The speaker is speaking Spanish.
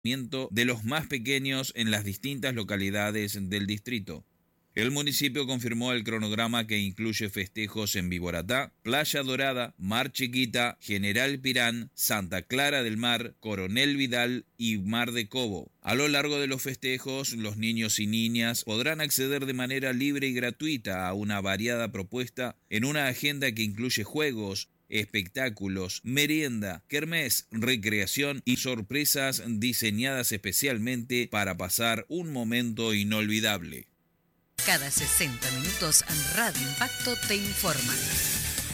de los más pequeños en las distintas localidades del distrito. El municipio confirmó el cronograma que incluye festejos en Viboratá, Playa Dorada, Mar Chiquita, General Pirán, Santa Clara del Mar, Coronel Vidal y Mar de Cobo. A lo largo de los festejos, los niños y niñas podrán acceder de manera libre y gratuita a una variada propuesta en una agenda que incluye juegos, espectáculos, merienda, kermés, recreación y sorpresas diseñadas especialmente para pasar un momento inolvidable. Cada 60 minutos Radio Impacto te informa.